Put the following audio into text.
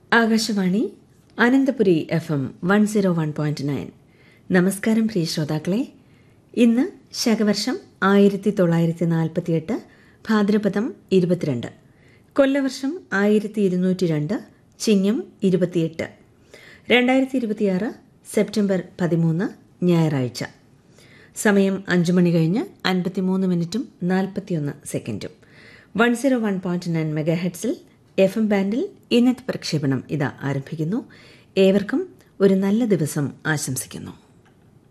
Akashvani Ananthapuri FM 101.9. നമസ്കാരം പ്രിയ ശ്രോതാക്കളെ. ഇന്ന് ശകവർഷം 1948 ഭാദ്രപദം 22, കൊല്ലവർഷം 1202, ചിങ്ങം 28, 2026 സെപ്റ്റംബർ 13 ഞായറാഴ്ച. സമയം 5 മണി കഴിഞ്ഞ് 53 മിനിറ്റും 41 സെക്കൻഡും. 101.9 മെഗാഹെർട്സിൽ FM ബാൻഡിൽ ഇന്നത്തെ പ്രക്ഷേപണം ഇതാ ആരംഭിക്കുന്നു. ഏവർക്കും ഒരു നല്ല ദിവസം ആശംസിക്കുന്നു.